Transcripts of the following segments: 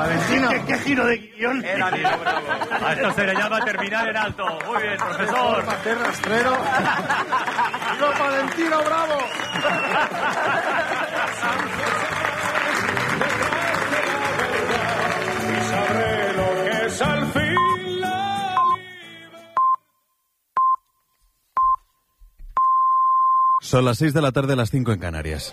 Valentino. ¿Qué giro de guión? Era Nino Bravo. A esto se le llama terminar en alto. Muy bien, profesor. ¡Qué rastrero! ¡Digo Valentino Bravo! Y sabré lo que es al fin la vida. Son las 6 de la tarde, las 5 en Canarias.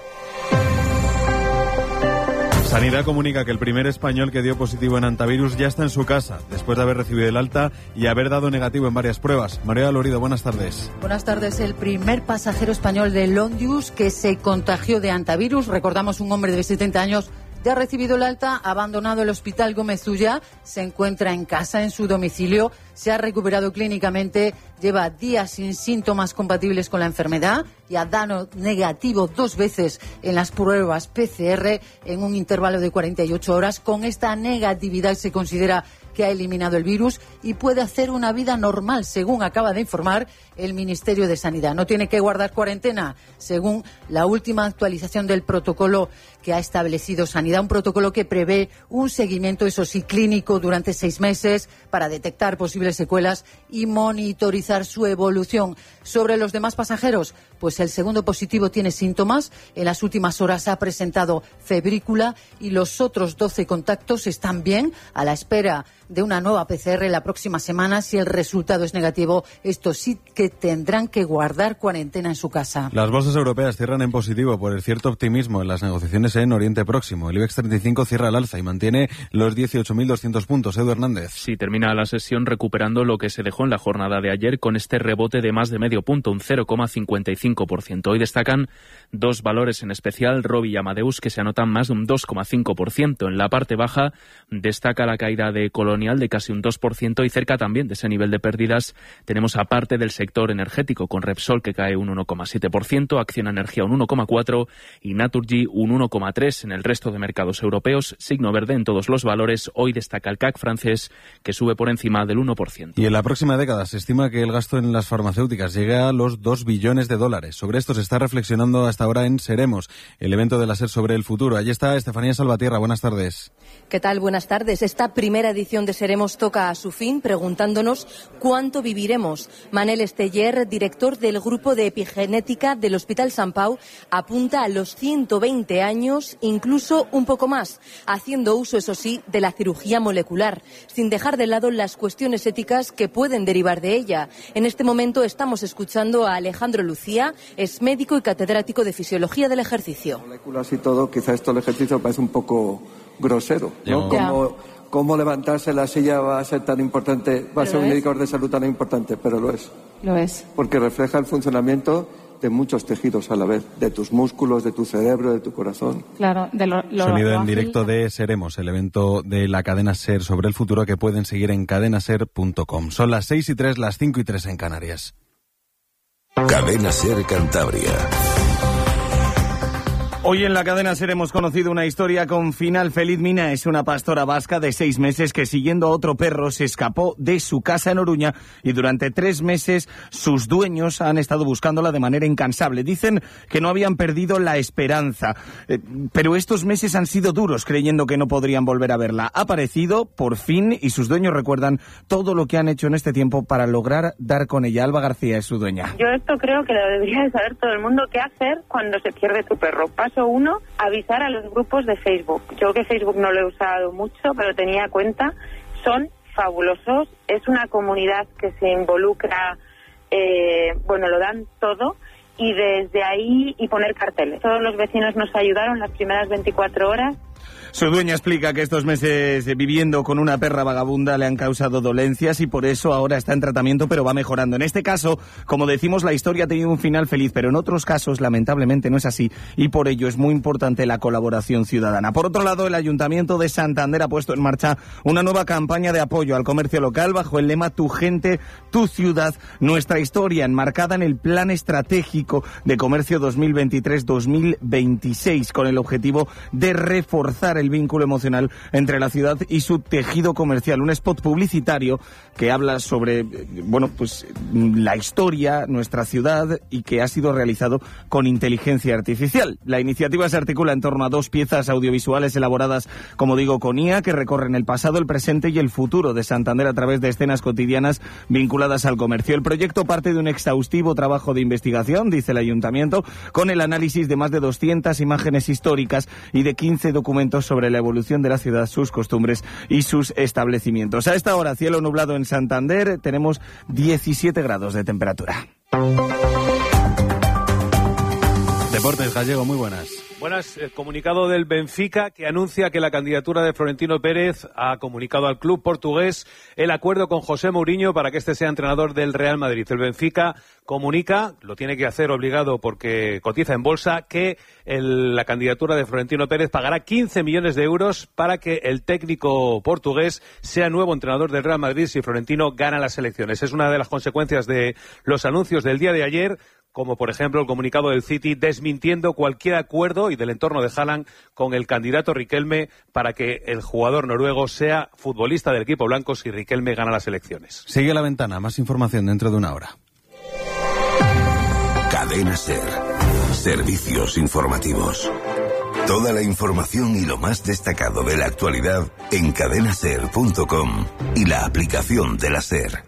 Sanidad comunica que el primer español que dio positivo en hantavirus ya está en su casa, después de haber recibido el alta y haber dado negativo en varias pruebas. María Lorido, buenas tardes. Buenas tardes. El primer pasajero español de Longius que se contagió de hantavirus, recordamos, un hombre de 70 años, ya ha recibido el alta, ha abandonado el Hospital Gómez Ulla, se encuentra en casa, en su domicilio, se ha recuperado clínicamente, lleva días sin síntomas compatibles con la enfermedad y ha dado negativo 2 veces en las pruebas PCR en un intervalo de 48 horas. Con esta negatividad se considera que ha eliminado el virus y puede hacer una vida normal, según acaba de informar el Ministerio de Sanidad. No tiene que guardar cuarentena, según la última actualización del protocolo que ha establecido Sanidad, un protocolo que prevé un seguimiento, eso sí, clínico durante 6 meses para detectar posibles secuelas y monitorizar su evolución. Sobre los demás pasajeros, pues el segundo positivo tiene síntomas, en las últimas horas ha presentado febrícula y los otros 12 contactos están bien, a la espera de una nueva PCR la próxima semana. Si el resultado es negativo, estos sí que tendrán que guardar cuarentena en su casa. Las bolsas europeas cierran en positivo por el cierto optimismo en las negociaciones en Oriente Próximo. El IBEX 35 cierra al alza y mantiene los 18.200 puntos. Edu Hernández. Sí, termina la sesión recuperando lo que se dejó en la jornada de ayer con este rebote de más de medio punto, un 0,55%. Hoy destacan 2 valores en especial, Robi y Amadeus, que se anotan más de un 2,5%. En la parte baja destaca la caída de Colonial de casi un 2% y cerca también de ese nivel de pérdidas tenemos aparte del sector energético con Repsol que cae un 1,7%, Acciona Energía un 1,4% y Naturgy un 1,3%. En el resto de mercados europeos, signo verde en todos los valores. Hoy destaca el CAC francés que sube por encima del 1%. Y en la próxima década se estima que el gasto en las farmacéuticas llegue a los $2 billones. Sobre esto se está reflexionando hasta ahora en Seremos, el evento de la SER sobre el futuro. Allí está Estefanía Salvatierra. Buenas tardes. ¿Qué tal? Buenas tardes. Esta primera edición de Seremos toca a su fin preguntándonos cuánto viviremos. Manel Esteller, director del Grupo de Epigenética del Hospital Sant Pau, apunta a los 120 años, incluso un poco más, haciendo uso, eso sí, de la cirugía molecular, sin dejar de lado las cuestiones éticas que pueden derivar de ella. En este momento estamos escuchando a Alejandro Lucía, es médico y catedrático de Fisiología del Ejercicio. Moléculas y todo, quizá esto el ejercicio parece un poco grosero, ¿no? ¿Cómo levantarse la silla va a ser tan importante, va a ser un indicador de salud tan importante? Pero lo es. Lo es. Porque refleja el funcionamiento de muchos tejidos a la vez, de tus músculos, de tu cerebro, de tu corazón. Claro, Sonido en directo de Seremos, el evento de la cadena SER sobre el futuro que pueden seguir en cadenaser.com. Son las 6:03, las 5:03 en Canarias. Cadena SER Cantabria. Hoy en la cadena SER hemos conocido una historia con final feliz. Mina es una pastora vasca de 6 meses que, siguiendo a otro perro, se escapó de su casa en Oruña y durante 3 meses sus dueños han estado buscándola de manera incansable. Dicen que no habían perdido la esperanza, pero estos meses han sido duros, creyendo que no podrían volver a verla. Ha aparecido, por fin, y sus dueños recuerdan todo lo que han hecho en este tiempo para lograr dar con ella. Alba García es su dueña. Yo esto creo que lo debería de saber todo el mundo, qué hacer cuando se pierde tu perro. Paso 1, avisar a los grupos de Facebook. Yo que Facebook no lo he usado mucho, pero tenía cuenta. Son fabulosos. Es una comunidad que se involucra, lo dan todo. Y desde ahí, y poner carteles. Todos los vecinos nos ayudaron las primeras 24 horas. Su dueña explica que estos meses viviendo con una perra vagabunda le han causado dolencias y por eso ahora está en tratamiento, pero va mejorando. En este caso, como decimos, la historia ha tenido un final feliz, pero en otros casos, lamentablemente, no es así y por ello es muy importante la colaboración ciudadana. Por otro lado, el Ayuntamiento de Santander ha puesto en marcha una nueva campaña de apoyo al comercio local bajo el lema Tu gente, tu ciudad, nuestra historia, enmarcada en el Plan Estratégico de Comercio 2023-2026, con el objetivo de reforzar reforzar el vínculo emocional entre la ciudad y su tejido comercial. Un spot publicitario que habla sobre, bueno, pues la historia, nuestra ciudad, y que ha sido realizado con inteligencia artificial. La iniciativa se articula en torno a 2 piezas audiovisuales elaboradas, como digo, con IA, que recorren el pasado, el presente y el futuro de Santander a través de escenas cotidianas vinculadas al comercio. El proyecto parte de un exhaustivo trabajo de investigación, dice el Ayuntamiento, con el análisis de más de 200 imágenes históricas y de 15 documentos sobre la evolución de la ciudad, sus costumbres y sus establecimientos. A esta hora, cielo nublado en Santander, tenemos 17 grados de temperatura. Deportes, Gallego, muy buenas. Buenas, el comunicado del Benfica que anuncia que la candidatura de Florentino Pérez ha comunicado al club portugués el acuerdo con José Mourinho para que este sea entrenador del Real Madrid. El Benfica comunica, lo tiene que hacer obligado porque cotiza en bolsa, que la candidatura de Florentino Pérez pagará 15 millones de euros para que el técnico portugués sea nuevo entrenador del Real Madrid si Florentino gana las elecciones. Es una de las consecuencias de los anuncios del día de ayer, como por ejemplo el comunicado del City desmintiendo cualquier acuerdo y del entorno de Haaland con el candidato Riquelme para que el jugador noruego sea futbolista del equipo blanco si Riquelme gana las elecciones. Sigue La Ventana, más información dentro de una hora. Cadena SER. Servicios informativos. Toda la información y lo más destacado de la actualidad en cadenaser.com y la aplicación de la SER.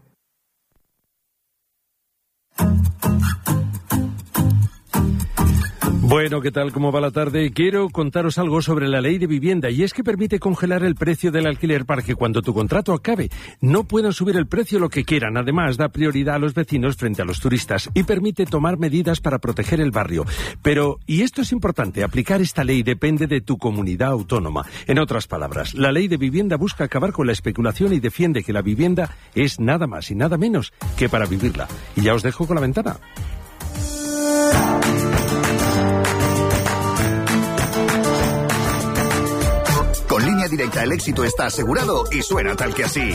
Bueno, ¿qué tal? ¿Cómo va la tarde? Quiero contaros algo sobre la ley de vivienda, y es que permite congelar el precio del alquiler para que cuando tu contrato acabe no puedan subir el precio lo que quieran. Además, da prioridad a los vecinos frente a los turistas y permite tomar medidas para proteger el barrio. Pero, y esto es importante, aplicar esta ley depende de tu comunidad autónoma. En otras palabras, la ley de vivienda busca acabar con la especulación y defiende que la vivienda es nada más y nada menos que para vivirla. Y ya os dejo con La Ventana. Con Línea Directa el éxito está asegurado y suena tal que así.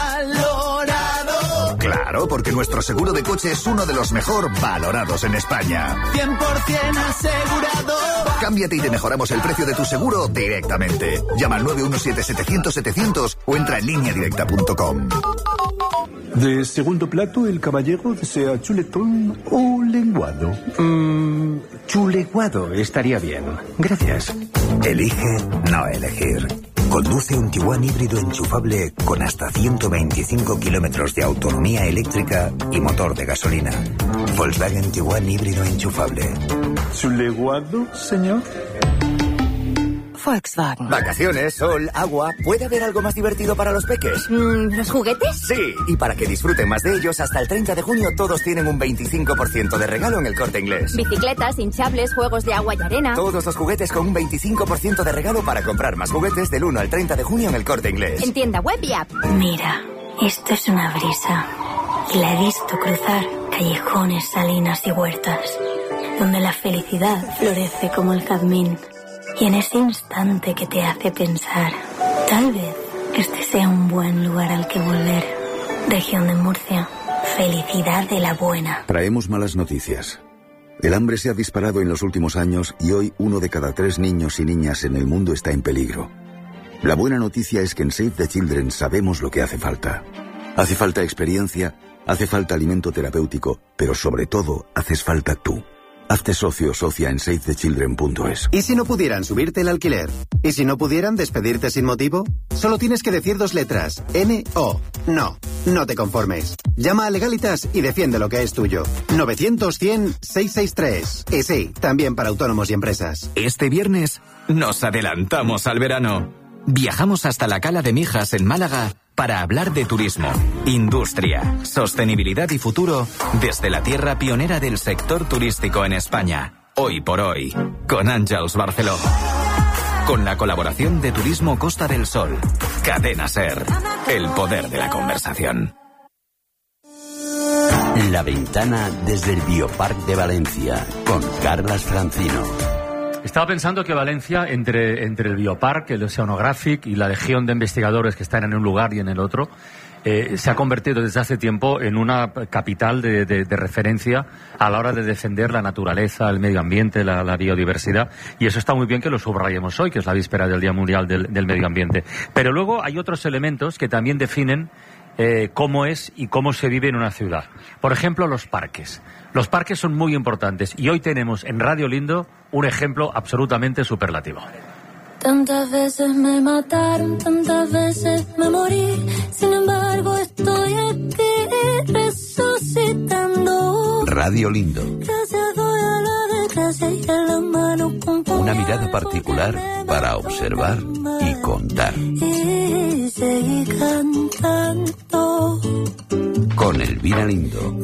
¡Valorado! Claro, porque nuestro seguro de coche es uno de los mejor valorados en España. 100% asegurado. Cámbiate y te mejoramos el precio de tu seguro directamente. Llama al 917-700-700 o entra en lineadirecta.com. De segundo plato, el caballero desea chuletón o lenguado. Chuleguado estaría bien. Gracias. Elige no elegir. Conduce un Tiguan híbrido enchufable con hasta 125 kilómetros de autonomía eléctrica y motor de gasolina. Volkswagen Tiguan híbrido enchufable. ¿Chuleguado, señor? Volkswagen. Vacaciones, sol, agua. ¿Puede haber algo más divertido para los peques? ¿Los juguetes? Sí, y para que disfruten más de ellos, hasta el 30 de junio todos tienen un 25% de regalo en El Corte Inglés. Bicicletas, hinchables, juegos de agua y arena. Todos los juguetes con un 25% de regalo para comprar más juguetes del 1 al 30 de junio en El Corte Inglés. En tienda web y app. Mira, esto es una brisa. Y la he visto cruzar callejones, salinas y huertas, donde la felicidad florece como el jazmín. Y en ese instante que te hace pensar, tal vez este sea un buen lugar al que volver. Región de Murcia, felicidad de la buena. Traemos malas noticias. El hambre se ha disparado en los últimos años y hoy 1 de cada 3 niños y niñas en el mundo está en peligro. La buena noticia es que en Save the Children sabemos lo que hace falta. Hace falta experiencia, hace falta alimento terapéutico, pero sobre todo haces falta tú. Hazte socio o socia en SaveTheChildren.es. ¿Y si no pudieran subirte el alquiler? ¿Y si no pudieran despedirte sin motivo? Solo tienes que decir 2 letras. N-O. No. No te conformes. Llama a Legalitas y defiende lo que es tuyo. 900-100-663. Y sí, también para autónomos y empresas. Este viernes nos adelantamos al verano. Viajamos hasta la Cala de Mijas en Málaga para hablar de turismo, industria, sostenibilidad y futuro desde la tierra pionera del sector turístico en España. Hoy por hoy, con Àngels Barceló. Con la colaboración de Turismo Costa del Sol. Cadena SER. El poder de la conversación. La Ventana desde el Biopark de Valencia, con Carlas Francino. Estaba pensando que Valencia, entre el Biopark, el Oceanographic y la legión de investigadores que están en un lugar y en el otro, se ha convertido desde hace tiempo en una capital de referencia a la hora de defender la naturaleza, el medio ambiente, la biodiversidad, y eso está muy bien que lo subrayemos hoy, que es la víspera del Día Mundial del Medio Ambiente. Pero luego hay otros elementos que también definen cómo es y cómo se vive en una ciudad. Por ejemplo, los parques. Los parques son muy importantes y hoy tenemos en Radio Lindo un ejemplo absolutamente superlativo. Tantas veces me mataron, tantas veces me morí, sin embargo estoy aquí resucitando. Radio Lindo. Gracias doy a la desgracia y a la mano con una mirada particular para observar y contar. Y seguí cantando. Con Elvira Lindo.